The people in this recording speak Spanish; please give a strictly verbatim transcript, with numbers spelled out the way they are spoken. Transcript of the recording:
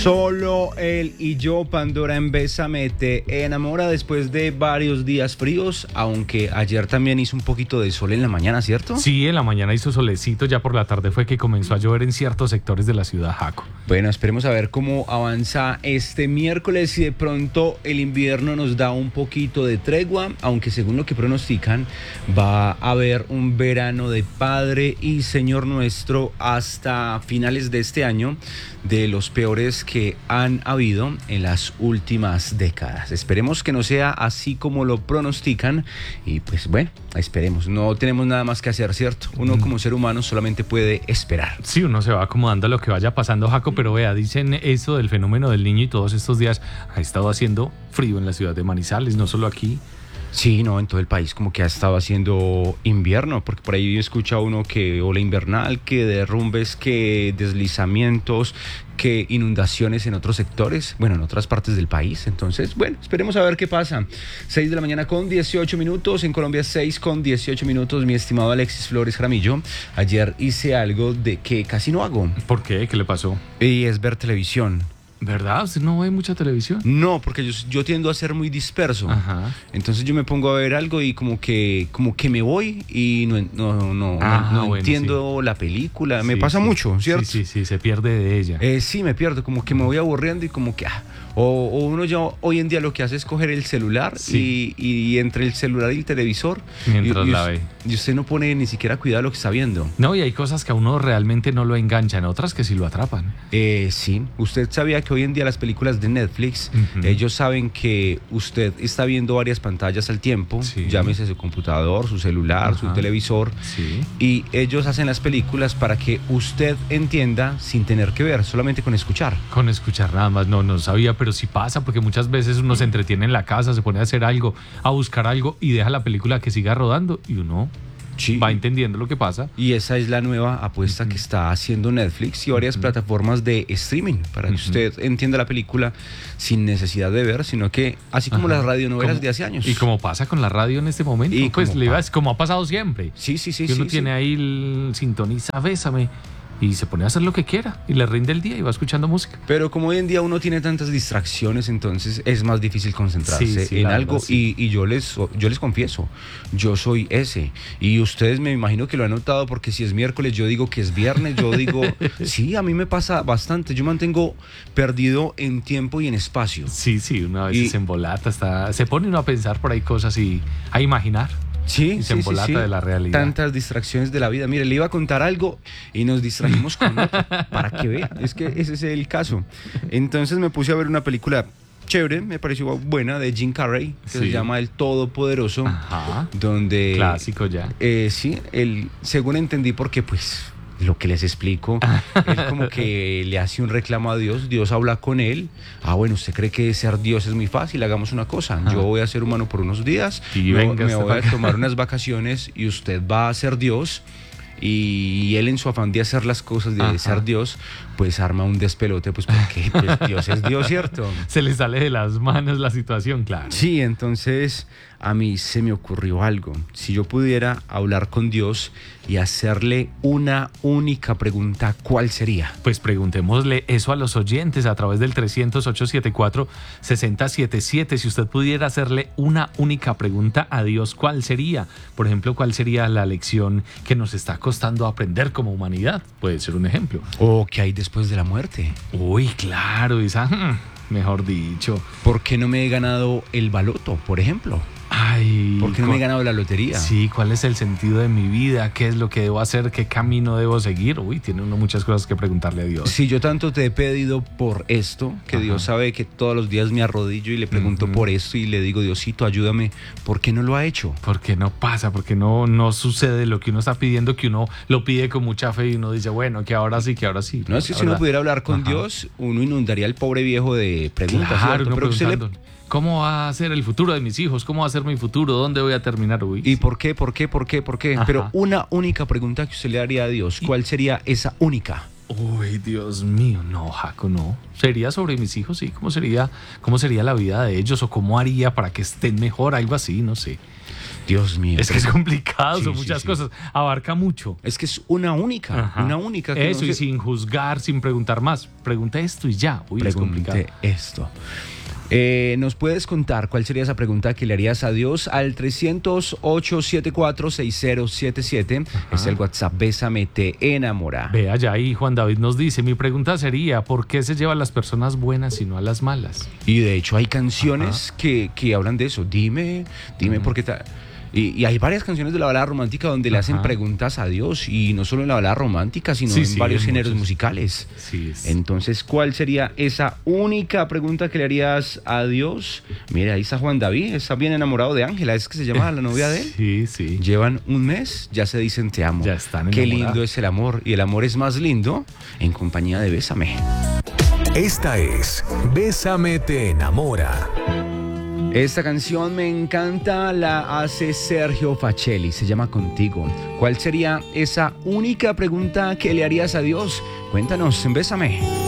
Solo él y yo, Pandora en Bésame te enamora después de varios días fríos, aunque ayer también hizo un poquito de sol en la mañana, ¿cierto? Sí, en la mañana hizo solecito, ya por la tarde fue que comenzó a llover en ciertos sectores de la ciudad, Jaco. Bueno, esperemos a ver cómo avanza este miércoles y de pronto el invierno nos da un poquito de tregua, aunque según lo que pronostican va a haber un verano de Padre y Señor nuestro hasta finales de este año, de los peores que han habido en las últimas décadas. Esperemos que no sea así como lo pronostican y pues bueno, esperemos. No tenemos nada más que hacer, ¿cierto? Uno como ser humano solamente puede esperar. Sí, uno se va acomodando a lo que vaya pasando, Jaco, pero vea, dicen eso del fenómeno del Niño y todos estos días ha estado haciendo frío en la ciudad de Manizales, no solo aquí. Sí, no, en todo el país como que ha estado haciendo invierno, porque por ahí escucha uno que ola invernal, que derrumbes, que deslizamientos, que inundaciones en otros sectores, bueno, en otras partes del país. Entonces, bueno, esperemos a ver qué pasa. seis de la mañana con dieciocho minutos, en Colombia seis con dieciocho minutos, mi estimado Alexis Flores Jaramillo. Ayer hice algo de que casi no hago. ¿Por qué? ¿Qué le pasó? Y es ver televisión. ¿Verdad? ¿Usted no ve mucha televisión? No, porque yo, yo tiendo a ser muy disperso. Ajá. Entonces yo me pongo a ver algo y como que como que me voy y no, no, no, Ajá, no, no bueno, entiendo sí. la película. Me sí, pasa sí. mucho, ¿cierto? Sí, sí, sí, se pierde de ella. Eh, sí, me pierdo, como que me voy aburriendo y como que... Ah, o, o uno ya hoy en día lo que hace es coger el celular sí. y, y entre el celular y el televisor... Mientras y, y, la ve. Y usted no pone ni siquiera cuidado a lo que está viendo. No, y hay cosas que a uno realmente no lo enganchan, otras que sí lo atrapan. Eh, sí, usted sabía que hoy en día las películas de Netflix, uh-huh. ellos saben que usted está viendo varias pantallas al tiempo, sí. llámese su computador, su celular, uh-huh. su televisor, sí. y ellos hacen las películas para que usted entienda sin tener que ver, solamente con escuchar. Con escuchar nada más, no, no sabía, pero sí pasa, porque muchas veces uno se entretiene en la casa, se pone a hacer algo, a buscar algo y deja la película que siga rodando y uno... Sí. Va entendiendo lo que pasa. Y esa es la nueva apuesta uh-huh. que está haciendo Netflix y varias uh-huh. plataformas de streaming para uh-huh. que usted entienda la película sin necesidad de ver, sino que así como uh-huh. las radionovelas como, de hace años. Y como pasa con la radio en este momento, y pues le iba, como ha pasado siempre. Sí, sí, sí. Que uno sí, tiene sí. ahí el sintoniza, bésame. Y se pone a hacer lo que quiera y le rinde el día y va escuchando música. Pero como hoy en día uno tiene tantas distracciones, entonces es más difícil concentrarse sí, sí, en algo. verdad, sí. y, y yo les yo les confieso, yo soy ese. Y ustedes me imagino que lo han notado porque si es miércoles yo digo que es viernes, yo digo, sí, a mí me pasa bastante. Yo mantengo perdido en tiempo y en espacio. Sí, sí, una vez se embolata, está, se pone uno a pensar por ahí cosas y a imaginar. Sí, y se sí, embolata sí, sí. de la realidad. Tantas distracciones de la vida. Mire, le iba a contar algo y nos distrajimos con otro, para que vea. Es que ese es el caso. Entonces me puse a ver una película chévere, me pareció buena, de Jim Carrey, que sí. se llama El Todopoderoso. Ajá. Donde... Clásico ya. Eh, sí, el, según entendí, porque pues... lo que les explico, él como que le hace un reclamo a Dios, Dios habla con él, ah bueno, ¿usted cree que ser Dios es muy fácil? Hagamos una cosa, yo voy a ser humano por unos días, y me, venga, me voy a tomar unas vacaciones y usted va a ser Dios. Y él en su afán de hacer las cosas, de Ajá. ser Dios, pues arma un despelote, pues porque pues, Dios es Dios, ¿cierto? Se le sale de las manos la situación, claro. Sí, entonces a mí se me ocurrió algo. Si yo pudiera hablar con Dios y hacerle una única pregunta, ¿cuál sería? Pues preguntémosle eso a los oyentes a través del trescientos, ochocientos setenta y cuatro, sesenta setenta y siete. Si usted pudiera hacerle una única pregunta a Dios, ¿cuál sería? Por ejemplo, ¿cuál sería la lección que nos está costando aprender como humanidad? Puede ser un ejemplo. ¿O qué hay después de la muerte? Uy, claro, esa... Mejor dicho. ¿Por qué no me he ganado el baloto, por ejemplo? Ay, ¿por qué no me he ganado la lotería? Sí, ¿cuál es el sentido de mi vida? ¿Qué es lo que debo hacer? ¿Qué camino debo seguir? Uy, tiene uno muchas cosas que preguntarle a Dios. Si yo tanto te he pedido por esto, que Ajá. Dios sabe que todos los días me arrodillo y le pregunto uh-huh. por esto y le digo, Diosito, ayúdame, ¿por qué no lo ha hecho? ¿Por qué no pasa? ¿Por qué no, no sucede lo que uno está pidiendo, que uno lo pide con mucha fe y uno dice, bueno, que ahora sí, que ahora sí? No, es que si uno pudiera hablar con Ajá. Dios, uno inundaría al pobre viejo de preguntas. Claro, Pero usted le... ¿Cómo va a ser el futuro de mis hijos? ¿Cómo va a ser mi futuro? ¿Dónde voy a terminar? Uy, ¿Y sí. por qué? ¿Por qué? ¿Por qué? ¿Por qué? Ajá. Pero una única pregunta que usted le haría a Dios, ¿cuál sería esa única? Uy, Dios mío, no, Jaco, no. ¿Sería sobre mis hijos? Sí, ¿cómo sería, cómo sería la vida de ellos o cómo haría para que estén mejor? Algo así, no sé. Dios mío. Es que es complicado, Sí, son sí, muchas sí. cosas, abarca mucho. Es que es una única, Ajá. una única. Que Eso, no y se- sin juzgar, sin preguntar más. Pregunta esto y ya. Uy, es complicado. Pregunte esto. Eh, ¿Nos puedes contar cuál sería esa pregunta que le harías a Dios al trescientos ocho setenta y cuatro sesenta siete siete? Es el WhatsApp Bésame Te Enamora. Ve allá ahí, Juan David nos dice, mi pregunta sería, ¿por qué se llevan las personas buenas y no a las malas? Y de hecho hay canciones que, que hablan de eso. Dime, dime por qué ta- Y, y hay varias canciones de la balada romántica donde le hacen Ajá. preguntas a Dios, y no solo en la balada romántica, sino Sí, en sí, varios en géneros muchos. musicales. Sí, es. Entonces, ¿cuál sería esa única pregunta que le harías a Dios? Mira, ahí está Juan David, está bien enamorado de Ángela, es que se llama la novia de él. Sí, sí. Llevan un mes, ya se dicen te amo. Ya están Qué enamorados. lindo es el amor, y el amor es más lindo en compañía de Bésame. Esta es Bésame Te Enamora. Esta canción me encanta, la hace Sergio Facelli, se llama Contigo. ¿Cuál sería esa única pregunta que le harías a Dios? Cuéntanos en Bésame.